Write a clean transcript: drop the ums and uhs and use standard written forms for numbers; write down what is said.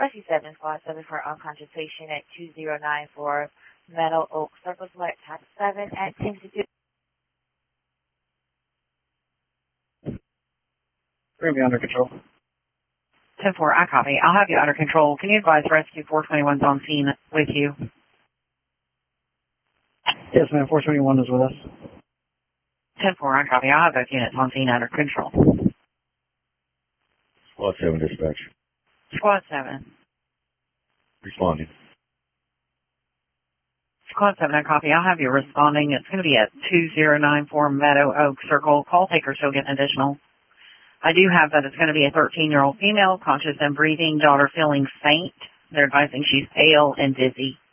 Rescue 7, Squad 7 for unconscious patient at 2094 Meadow Oak Circle. Select Type 7 at 10:52. Bring me under control. 10-4, I copy. I'll have you under control. Can you advise Rescue 421's on scene with you? Yes, ma'am. 421 is with us. 10-4, I copy. I'll have both units on scene under control. Squad 7 dispatch. Squad 7. Responding. Squad 7, I copy. I'll have you responding. It's going to be at 2094 Meadow Oak Circle. Call taker still getting additional. I do have that it's going to be a 13-year-old female, conscious and breathing, daughter feeling faint. They're advising she's pale and dizzy.